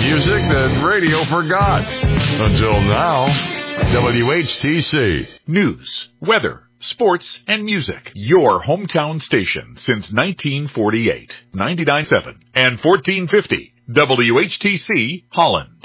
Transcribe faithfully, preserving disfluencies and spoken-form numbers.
music that radio forgot. Until now, W H T C. News, weather, sports, and music. Your hometown station since nineteen forty-eight. ninety-nine point seven and fourteen fifty W H T C Holland.